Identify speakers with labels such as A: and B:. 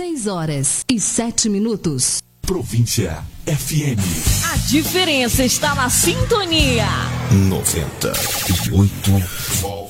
A: 6h07.
B: Província FM.
C: A diferença está na sintonia.
B: 98.